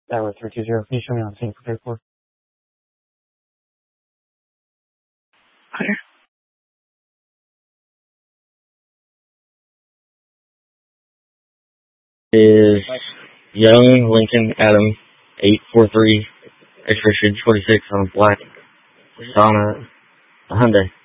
Tower 320. Can you show me on scene prepared for? Okay. Is Young Lincoln Adam 843 expression 26 on black Sana Hyundai.